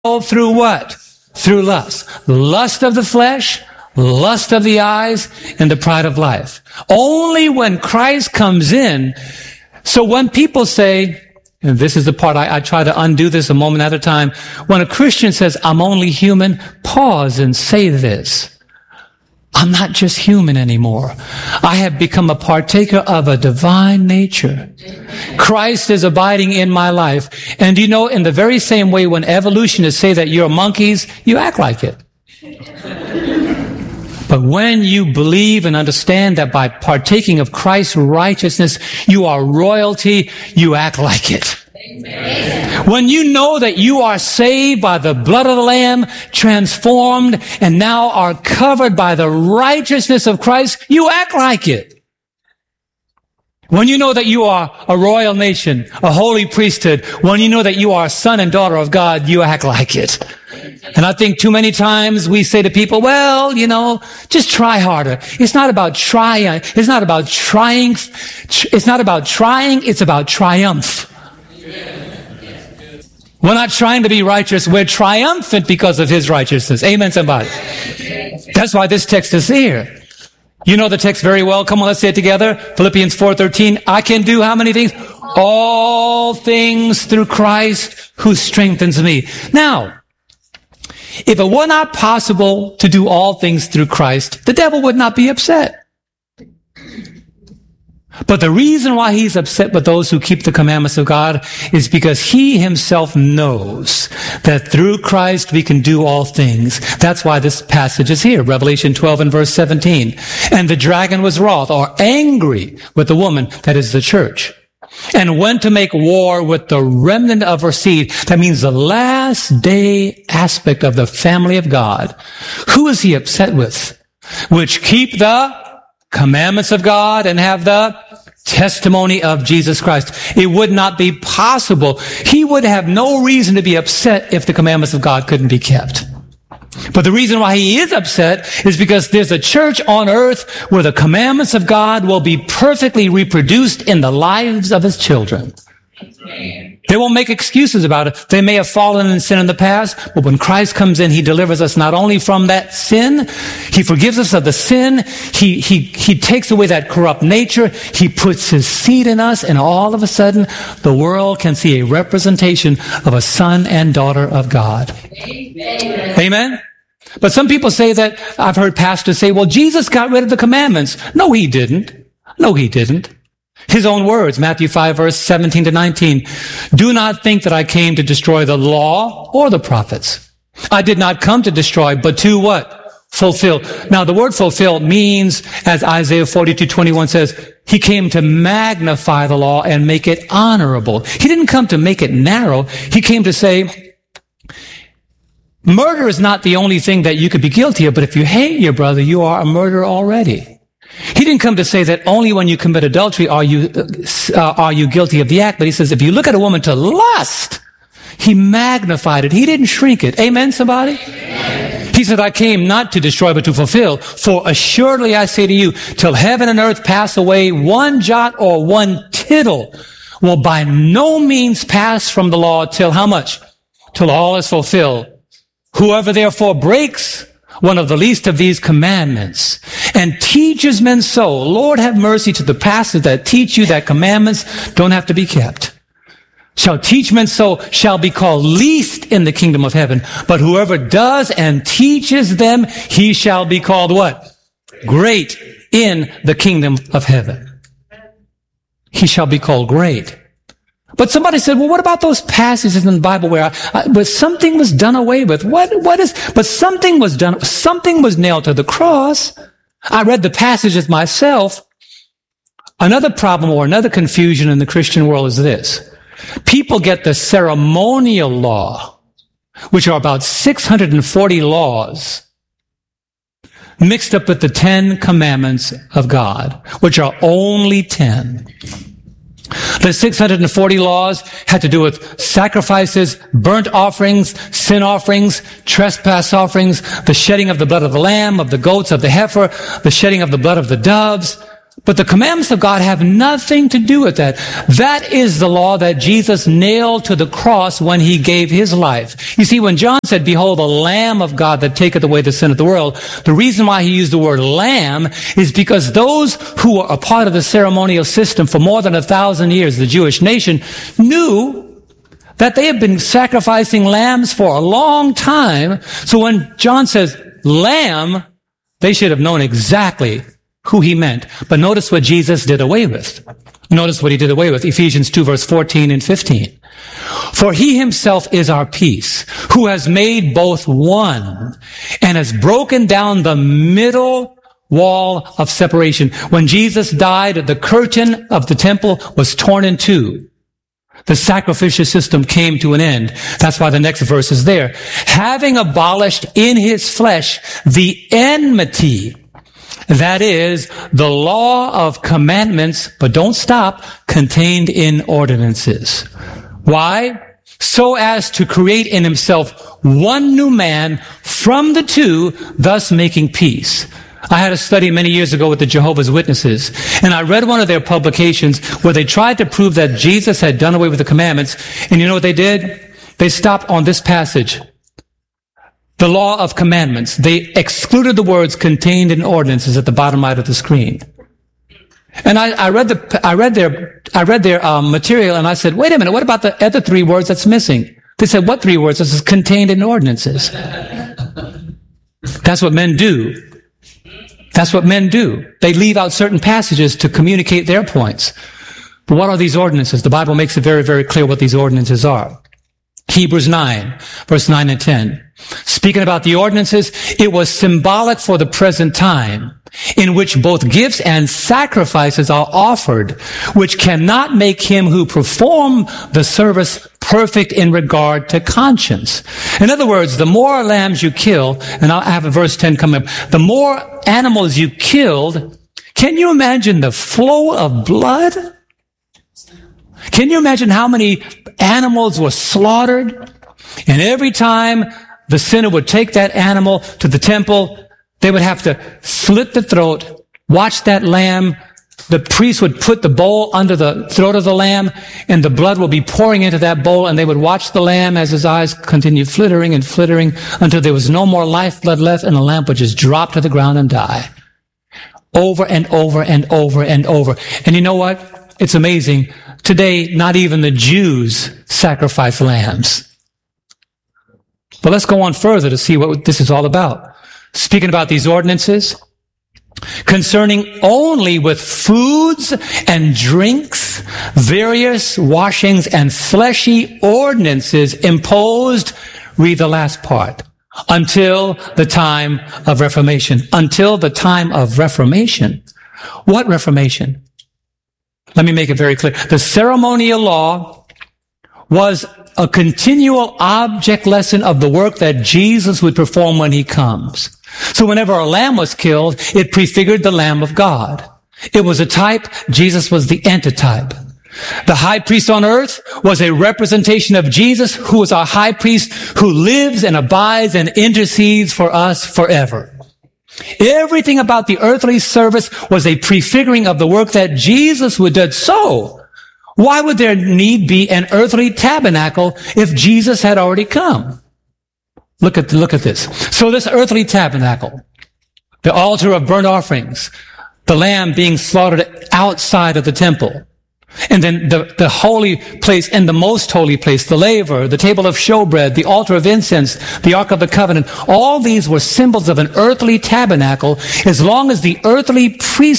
through what? Through lust. Lust of the flesh, lust of the eyes, and the pride of life. Only when Christ comes in. So when people say, and this is the part I try to undo this a moment at a time. When a Christian says, I'm only human, pause and say this. I'm not just human anymore. I have become a partaker of a divine nature. Christ is abiding in my life. And you know, in the very same way when evolutionists say that you're monkeys, you act like it. But when you believe and understand that by partaking of Christ's righteousness, you are royalty, you act like it. Amen. When you know that you are saved by the blood of the Lamb, transformed, and now are covered by the righteousness of Christ, you act like it. When you know that you are a royal nation, a holy priesthood, when you know that you are a son and daughter of God, you act like it. And I think too many times we say to people, well, you know, just try harder. It's not about trying. It's not about trying. It's not about trying. It's about triumph. We're not trying to be righteous. We're triumphant because of his righteousness. Amen, somebody. That's why this text is here. You know the text very well. Come on, let's say it together. Philippians 4:13. I can do how many things? All things through Christ who strengthens me. Now, if it were not possible to do all things through Christ, the devil would not be upset. But the reason why he's upset with those who keep the commandments of God is because he himself knows that through Christ we can do all things. That's why this passage is here, Revelation 12 and verse 17. And the dragon was wroth, or angry with the woman, that is the church, and went to make war with the remnant of her seed. That means the last day aspect of the family of God. Who is he upset with? Which keep the commandments of God and have the testimony of Jesus Christ. It would not be possible. He would have no reason to be upset if the commandments of God couldn't be kept. But the reason why he is upset is because there's a church on earth where the commandments of God will be perfectly reproduced in the lives of his children. They won't make excuses about it. They may have fallen in sin in the past, but when Christ comes in, he delivers us not only from that sin, he forgives us of the sin, he takes away that corrupt nature, he puts his seed in us, and all of a sudden, the world can see a representation of a son and daughter of God. Amen. Amen? But some people say that, I've heard pastors say, well, Jesus got rid of the commandments. No, he didn't. No, he didn't. His own words, Matthew 5, verse 17 to 19. Do not think that I came to destroy the law or the prophets. I did not come to destroy, but to what? Fulfill. Now, the word fulfill means, as Isaiah 42:21 says, he came to magnify the law and make it honorable. He didn't come to make it narrow. He came to say, murder is not the only thing that you could be guilty of, but if you hate your brother, you are a murderer already. He didn't come to say that only when you commit adultery are you guilty of the act, but he says if you look at a woman to lust, he magnified it. He didn't shrink it. Amen, somebody? Amen. He said, I came not to destroy, but to fulfill. For assuredly I say to you, till heaven and earth pass away, one jot or one tittle will by no means pass from the law till how much? Till all is fulfilled. Whoever therefore breaks one of the least of these commandments and teaches men so, Lord have mercy to the pastors that teach you that commandments don't have to be kept, shall teach men so, shall be called least in the kingdom of heaven. But whoever does and teaches them, he shall be called what? Great in the kingdom of heaven. He shall be called great. But somebody said, well, what about those passages in the Bible where something was done away with? But something was done, something was nailed to the cross. I read the passages myself. Another problem or another confusion in the Christian world is this. People get the ceremonial law, which are about 640 laws, mixed up with the 10 commandments of God, which are only 10. The 640 laws had to do with sacrifices, burnt offerings, sin offerings, trespass offerings, the shedding of the blood of the lamb, of the goats, of the heifer, the shedding of the blood of the doves. But the commandments of God have nothing to do with that. That is the law that Jesus nailed to the cross when he gave his life. You see, when John said, "Behold, the Lamb of God that taketh away the sin of the world," the reason why he used the word lamb is because those who were a part of the ceremonial system for more than 1,000 years, the Jewish nation, knew that they had been sacrificing lambs for a long time. So when John says lamb, they should have known exactly who he meant. But notice what Jesus did away with. Notice what he did away with. Ephesians 2 verse 14 and 15. "For he himself is our peace, who has made both one and has broken down the middle wall of separation." When Jesus died, the curtain of the temple was torn in two. The sacrificial system came to an end. That's why the next verse is there. "Having abolished in his flesh the enmity," that is, the law of commandments, but don't stop, contained in ordinances. Why? "So as to create in himself one new man from the two, thus making peace." I had a study many years ago with the Jehovah's Witnesses, and I read one of their publications where they tried to prove that Jesus had done away with the commandments, and you know what they did? They stopped on this passage. The law of commandments. They excluded the words contained in ordinances at the bottom right of the screen. And I read their material, and I said, "Wait a minute, what about the other three words that's missing?" They said, "What three words?" This is contained in ordinances. That's what men do. That's what men do. They leave out certain passages to communicate their points. But what are these ordinances? The Bible makes it very, very clear what these ordinances are. Hebrews 9, verse 9 and 10. Speaking about the ordinances, "It was symbolic for the present time, in which both gifts and sacrifices are offered, which cannot make him who perform the service perfect in regard to conscience." In other words, the more lambs you kill, and I'll have a verse 10 coming up, the more animals you killed, can you imagine the flow of blood? Can you imagine how many animals were slaughtered? And every time the sinner would take that animal to the temple, they would have to slit the throat, watch that lamb. The priest would put the bowl under the throat of the lamb, and the blood would be pouring into that bowl, and they would watch the lamb as his eyes continued flittering and flittering until there was no more lifeblood left, and the lamb would just drop to the ground and die. Over and over and over and over. And you know what? It's amazing. Today, not even the Jews sacrifice lambs. But let's go on further to see what this is all about. Speaking about these ordinances, concerning only with foods and drinks, various washings and fleshy ordinances imposed, read the last part, until the time of Reformation. Until the time of Reformation. What Reformation? Let me make it very clear. The ceremonial law was a continual object lesson of the work that Jesus would perform when he comes. So whenever a lamb was killed, it prefigured the Lamb of God. It was a type. Jesus was the antitype. The high priest on earth was a representation of Jesus, who was our high priest, who lives and abides and intercedes for us forever. Everything about the earthly service was a prefiguring of the work that Jesus would do. So, why would there need be an earthly tabernacle if Jesus had already come? Look at this. So this earthly tabernacle, the altar of burnt offerings, the lamb being slaughtered outside of the temple, and then the holy place and the most holy place, the laver, the table of showbread, the altar of incense, the ark of the covenant, all these were symbols of an earthly tabernacle as long as the earthly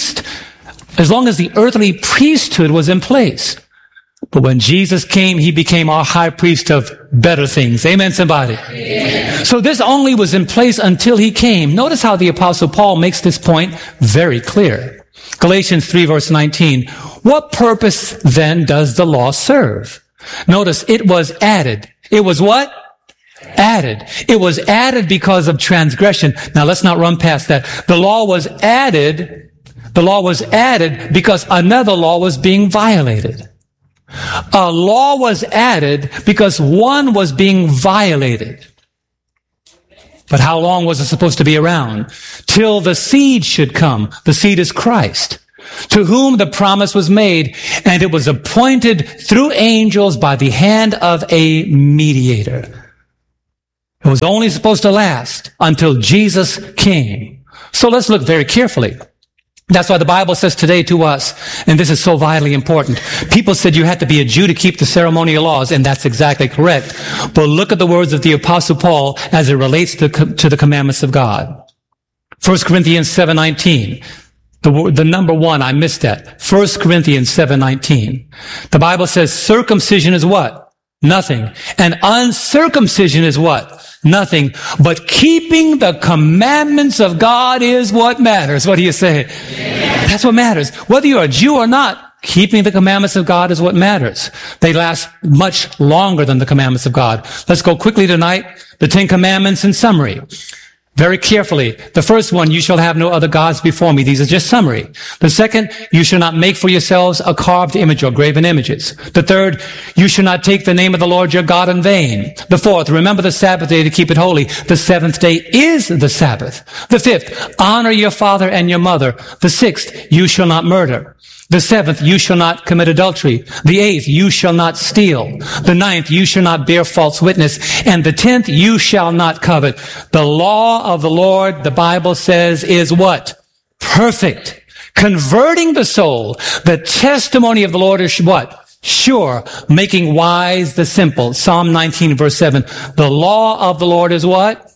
priesthood was in place. But when Jesus came, he became our high priest of better things. Amen, somebody? Amen. So this only was in place until he came. Notice how the Apostle Paul makes this point very clear. Galatians 3 verse 19. What purpose then does the law serve? Notice it was added. It was what? Added. It was added because of transgression. Now let's not run past that. The law was added because another law was being violated. A law was added because one was being violated. But how long was it supposed to be around? Till the seed should come. The seed is Christ. to whom the promise was made, and it was appointed through angels by the hand of a mediator. It was only supposed to last until Jesus came. So let's look very carefully. That's why the Bible says today to us, and this is so vitally important. People said you had to be a Jew to keep the ceremonial laws, and that's exactly correct. But look at the words of the Apostle Paul as it relates to the commandments of God. 1 Corinthians 7:19. The number one, I missed that. 1 Corinthians 7:19. The Bible says circumcision is what? Nothing. And uncircumcision is what? Nothing. But keeping the commandments of God is what matters. What do you say? Yeah. That's what matters. Whether you're a Jew or not, keeping the commandments of God is what matters. They last much longer than the commandments of God. Let's go quickly tonight. The 10 Commandments in summary. Very carefully. The first one, you shall have no other gods before me. These are just summary. The second, you shall not make for yourselves a carved image or graven images. The third, you shall not take the name of the Lord your God in vain. The fourth, remember the Sabbath day to keep it holy. The seventh day is the Sabbath. The fifth, honor your father and your mother. The sixth, you shall not murder. The seventh, you shall not commit adultery. The eighth, you shall not steal. The ninth, you shall not bear false witness. And the 10th, you shall not covet. The law of the Lord, the Bible says, is what? Perfect. Converting the soul. The testimony of the Lord is what? Sure. Making wise the simple. Psalm 19 verse 7. The law of the Lord is what?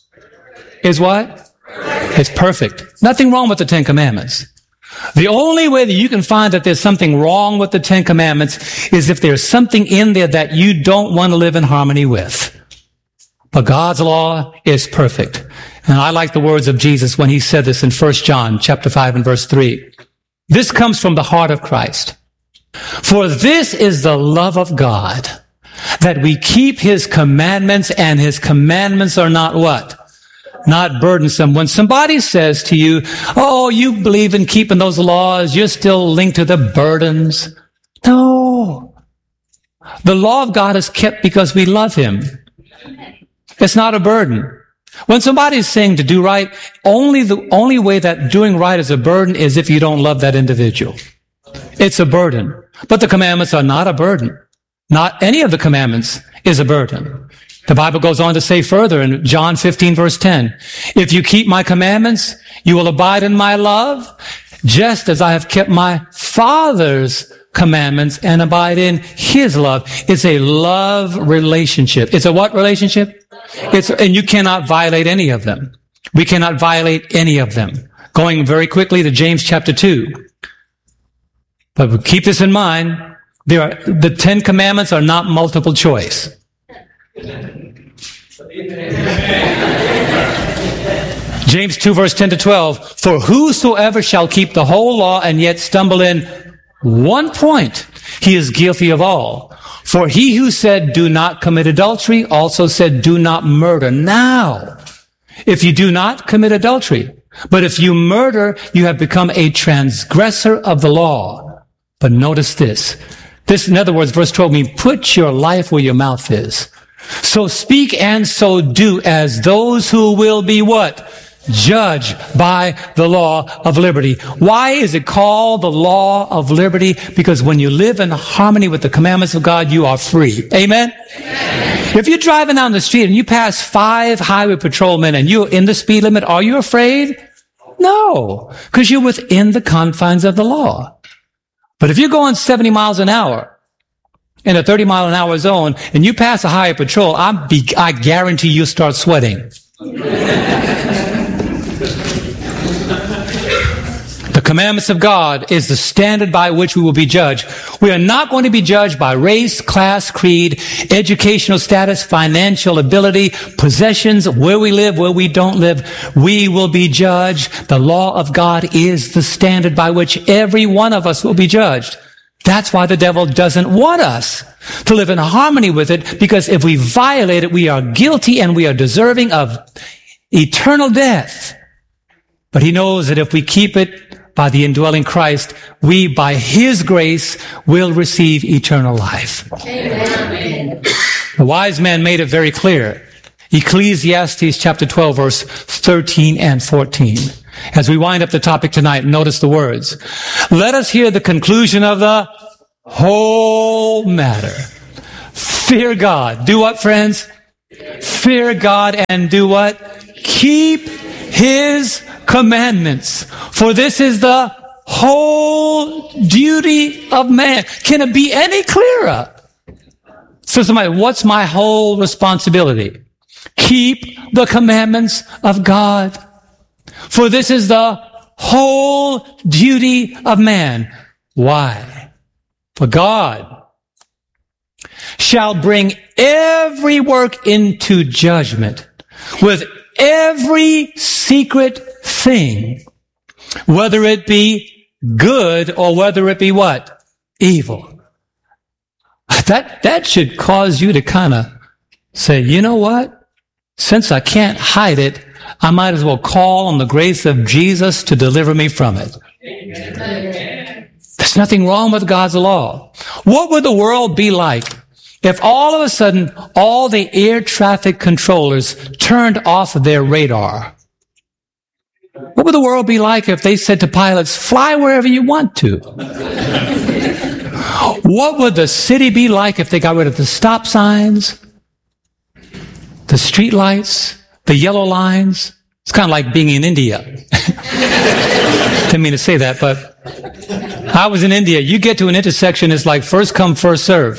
Is what? It's perfect. Nothing wrong with the 10 Commandments. The only way that you can find that there's something wrong with the 10 Commandments is if there's something in there that you don't want to live in harmony with. But God's law is perfect. And I like the words of Jesus when he said this in 1 John chapter 5 and verse 3. This comes from the heart of Christ. For this is the love of God, that we keep his commandments, and his commandments are not what? Not burdensome. When somebody says to you, oh, you believe in keeping those laws, you're still linked to the burdens. No. The law of God is kept because we love him. It's not a burden. When somebody is saying to do right, the only way that doing right is a burden is if you don't love that individual. It's a burden. But the commandments are not a burden. Not any of the commandments is a burden. The Bible goes on to say further in John 15 verse 10, if you keep my commandments, you will abide in my love, just as I have kept my Father's commandments and abide in his love. It's a love relationship. It's a what relationship? And you cannot violate any of them. We cannot violate any of them. Going very quickly to James chapter 2. But keep this in mind. The 10 Commandments are not multiple choice. James 2 verse 10 to 12. For whosoever shall keep the whole law and yet stumble in one point, he is guilty of all. For he who said, do not commit adultery, also said, do not murder. Now, if you do not commit adultery, but if you murder, you have become a transgressor of the law. But notice this. This, in other words, verse 12 means put your life where your mouth is. So speak and so do as those who will be what? Judged by the law of liberty. Why is it called the law of liberty? Because when you live in harmony with the commandments of God, you are free. Amen? Amen. If you're driving down the street and you pass 5 highway patrolmen and you're in the speed limit, are you afraid? No, because you're within the confines of the law. But if you're going 70 miles an hour, in a 30-mile-an-hour zone, and you pass a highway patrol, I guarantee you'll start sweating. The commandments of God is the standard by which we will be judged. We are not going to be judged by race, class, creed, educational status, financial ability, possessions, where we live, where we don't live. We will be judged. The law of God is the standard by which every one of us will be judged. That's why the devil doesn't want us to live in harmony with it, because if we violate it, we are guilty and we are deserving of eternal death. But he knows that if we keep it by the indwelling Christ, we, by his grace, will receive eternal life. Amen. The wise man made it very clear. Ecclesiastes chapter 12, verse 13 and 14. As we wind up the topic tonight, notice the words. Let us hear the conclusion of the whole matter. Fear God. Do what, friends? Fear God and do what? Keep His commandments. For this is the whole duty of man. Can it be any clearer? So somebody, what's my whole responsibility? Keep the commandments of God. For this is the whole duty of man. Why? For God shall bring every work into judgment with every secret thing, whether it be good or whether it be what? Evil. That should cause you to kind of say, you know what? Since I can't hide it, I might as well call on the grace of Jesus to deliver me from it. There's nothing wrong with God's law. What would the world be like if all of a sudden all the air traffic controllers turned off their radar? What would the world be like if they said to pilots, fly wherever you want to? What would the city be like if they got rid of the stop signs, the street lights, the yellow lines? It's kind of like being in India. Didn't mean to say that, but I was in India. You get to an intersection, it's like first come, first serve.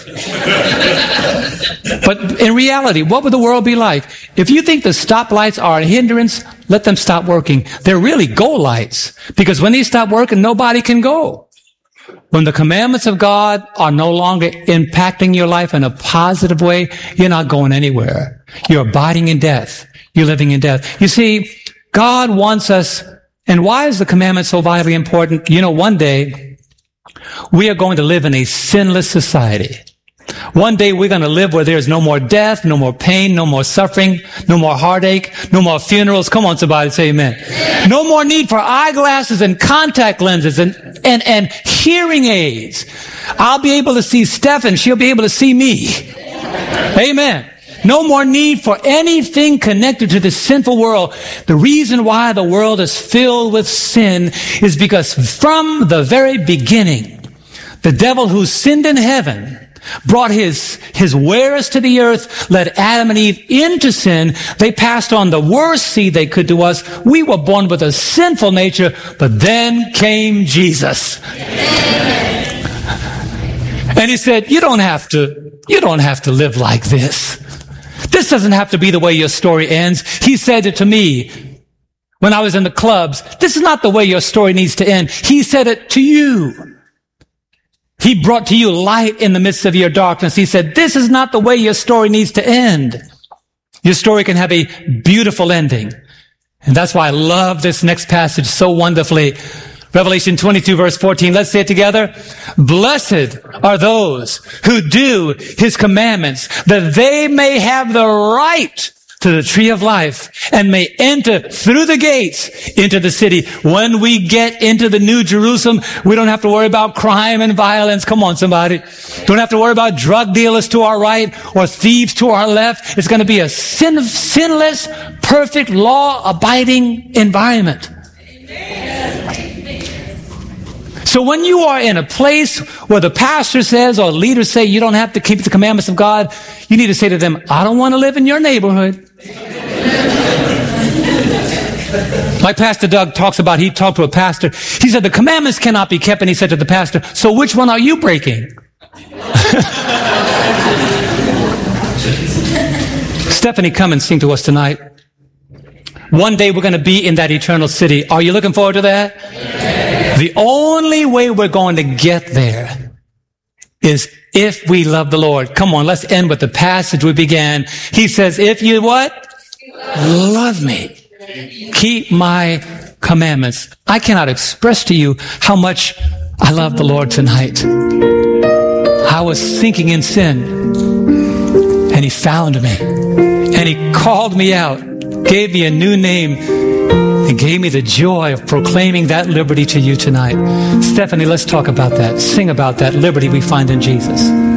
But in reality, what would the world be like? If you think the stoplights are a hindrance, let them stop working. They're really go lights, because when they stop working, nobody can go. When the commandments of God are no longer impacting your life in a positive way, you're not going anywhere. You're abiding in death. You're living in death. You see, God wants us, and why is the commandment so vitally important? You know, one day, we are going to live in a sinless society. One day we're going to live where there's no more death, no more pain, no more suffering, no more heartache, no more funerals. Come on, somebody, say amen. No more need for eyeglasses and contact lenses and hearing aids. I'll be able to see Stephen. She'll be able to see me. Amen. No more need for anything connected to the sinful world. The reason why the world is filled with sin is because from the very beginning, the devil who sinned in heaven brought his wares to the earth, led Adam and Eve into sin. They passed on the worst seed they could to us. We were born with a sinful nature, but then came Jesus. And he said, you don't have to live like this. This doesn't have to be the way your story ends. He said it to me when I was in the clubs. This is not the way your story needs to end. He said it to you. He brought to you light in the midst of your darkness. He said, this is not the way your story needs to end. Your story can have a beautiful ending. And that's why I love this next passage so wonderfully. Revelation 22 verse 14. Let's say it together. Blessed are those who do His commandments, that they may have the right to the tree of life and may enter through the gates into the city. When we get into the New Jerusalem, we don't have to worry about crime and violence. Come on, somebody. Don't have to worry about drug dealers to our right or thieves to our left. It's going to be a sinless, perfect, law-abiding environment. So when you are in a place where the pastor says or leaders say you don't have to keep the commandments of God, you need to say to them, I don't want to live in your neighborhood. Like Pastor Doug talks about, he talked to a pastor. He said the commandments cannot be kept, and he said to the pastor, so which one are you breaking? Stephanie, come and sing to us tonight. One day we're going to be in that eternal city. Are you looking forward to that? Yeah. The only way we're going to get there is if we love the Lord. Come on, let's end with the passage we began. He says, if you what? Love me. Keep my commandments. I cannot express to you how much I love the Lord tonight. I was sinking in sin, and He found me, and He called me out, gave me a new name, and gave me the joy of proclaiming that liberty to you tonight. Stephanie, let's talk about that. Sing about that liberty we find in Jesus.